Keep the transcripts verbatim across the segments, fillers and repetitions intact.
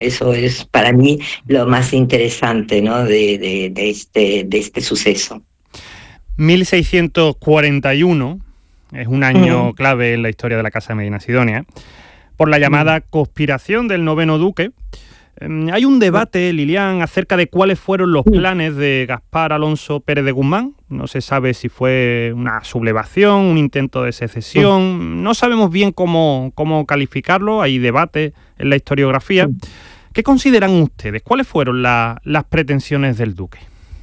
Eso es para mí lo más interesante, ¿no? de, de, de, este, de este suceso. mil seiscientos cuarenta y uno es un año mm. clave en la historia de la Casa de Medina Sidonia, por la llamada mm. conspiración del noveno duque. Eh, hay un debate, Lilian, acerca de cuáles fueron los planes de Gaspar Alonso Pérez de Guzmán. No se sabe si fue una sublevación, un intento de secesión. No sabemos bien cómo, cómo calificarlo. Hay debate en la historiografía. ¿Qué consideran ustedes? ¿Cuáles fueron la, las pretensiones del duque?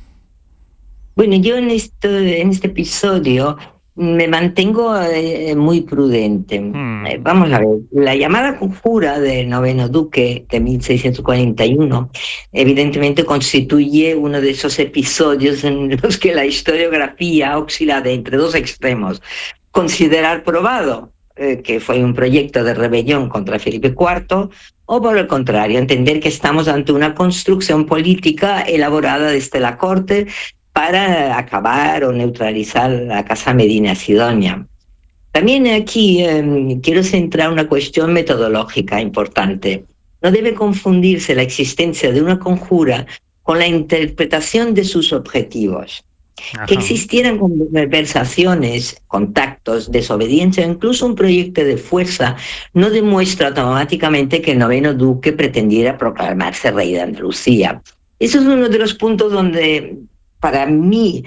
Bueno, yo en, esto, en este episodio me mantengo eh, muy prudente. Hmm. Eh, vamos a ver, la llamada conjura del noveno duque de mil seiscientos cuarenta y uno evidentemente constituye uno de esos episodios en los que la historiografía oscila de entre dos extremos. Considerar probado eh, que fue un proyecto de rebelión contra Felipe cuarto, o por el contrario, entender que estamos ante una construcción política elaborada desde la corte para acabar o neutralizar la Casa Medina Sidonia. También aquí eh, quiero centrar una cuestión metodológica importante. No debe confundirse la existencia de una conjura con la interpretación de sus objetivos. Ajá. Que existieran conversaciones, contactos, desobediencia o incluso un proyecto de fuerza no demuestra automáticamente que el noveno duque pretendiera proclamarse rey de Andalucía. Eso es uno de los puntos donde para mí,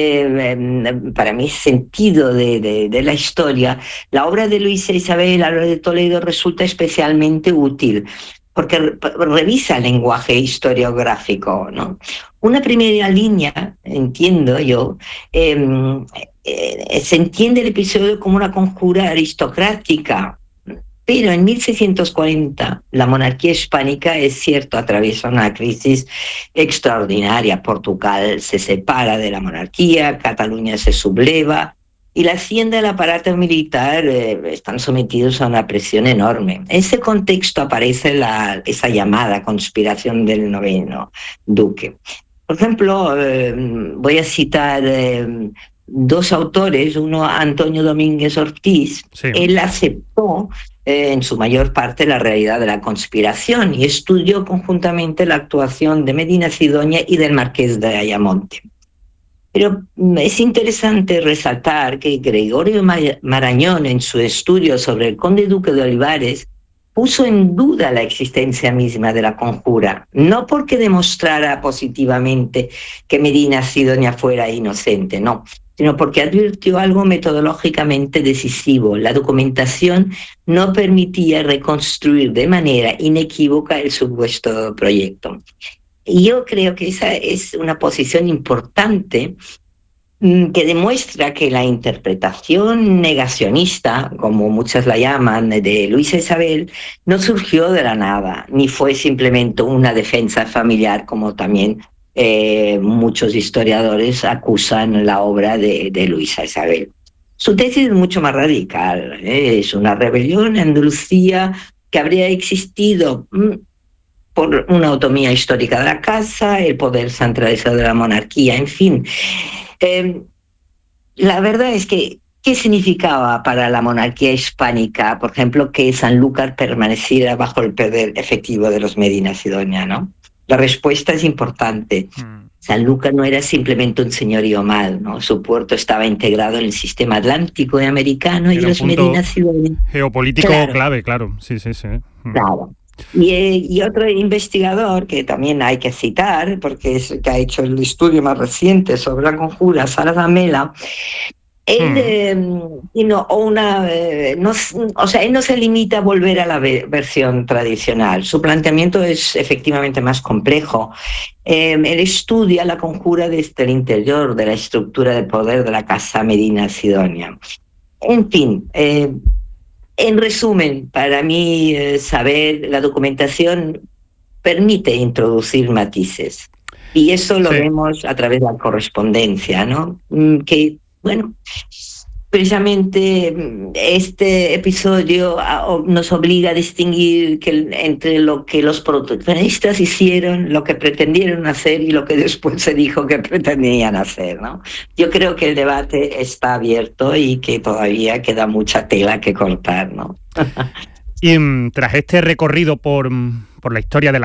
eh, para mi sentido de, de, de la historia, la obra de Luisa Isabel Álvarez de Toledo resulta especialmente útil, porque revisa el lenguaje historiográfico, ¿no? Una primera línea, entiendo yo, eh, eh, se entiende el episodio como una conjura aristocrática, pero en mil seiscientos cuarenta la monarquía hispánica, es cierto, atraviesa una crisis extraordinaria. Portugal se separa de la monarquía, Cataluña se subleva, y la hacienda y el aparato militar eh, están sometidos a una presión enorme. En ese contexto aparece la, esa llamada conspiración del noveno duque. Por ejemplo, eh, voy a citar eh, dos autores, uno Antonio Domínguez Ortiz. Sí. Él aceptó eh, en su mayor parte la realidad de la conspiración y estudió conjuntamente la actuación de Medina Sidonia y del marqués de Ayamonte. Pero es interesante resaltar que Gregorio Marañón, en su estudio sobre el conde duque de Olivares, puso en duda la existencia misma de la conjura, no porque demostrara positivamente que Medina Sidonia fuera inocente, no, sino porque advirtió algo metodológicamente decisivo. La documentación no permitía reconstruir de manera inequívoca el supuesto proyecto. Y yo creo que esa es una posición importante que demuestra que la interpretación negacionista, como muchas la llaman, de Luisa Isabel, no surgió de la nada, ni fue simplemente una defensa familiar, como también eh, muchos historiadores acusan la obra de, de Luisa Isabel. Su tesis es mucho más radical, ¿eh? Es una rebelión en Andalucía que habría existido mmm, por una autonomía histórica de la casa, el poder centralizado de la monarquía, en fin. Eh, la verdad es que, ¿qué significaba para la monarquía hispánica, por ejemplo, que Sanlúcar permaneciera bajo el poder efectivo de los Medina Sidonia, ¿no? La respuesta es importante. Mm. Sanlúcar no era simplemente un señorío mal, ¿no? Su puerto estaba integrado en el sistema atlántico y americano, era y los Medina Sidonia. Geopolítico claro. clave, claro. Sí, sí, sí. Mm. Claro. Y, y otro investigador que también hay que citar, porque es el que ha hecho el estudio más reciente sobre la conjura, Sara Damela, él, hmm. eh, no, una, eh, no, o sea, él no se limita a volver a la ve- versión tradicional. Su planteamiento es efectivamente más complejo. Eh, él estudia la conjura desde el interior de la estructura de poder de la Casa Medina Sidonia. En fin, eh, en resumen, para mí, eh, saber la documentación permite introducir matices. Y eso lo sí. vemos a través de la correspondencia, ¿no? Que, bueno, precisamente este episodio nos obliga a distinguir que entre lo que los protagonistas hicieron, lo que pretendieron hacer y lo que después se dijo que pretendían hacer, ¿no? Yo creo que el debate está abierto y que todavía queda mucha tela que cortar, ¿no? Y tras este recorrido por, por la historia de la